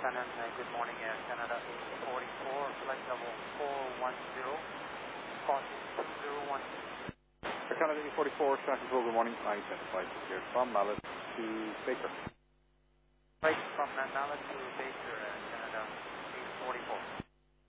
Shannon, good morning, Canada 844, flight level 410, crossing 201. Canada 844, Shannon Control, good morning. I identified here from Mallet to Baker. Flight from Mallet to Baker, Canada 844.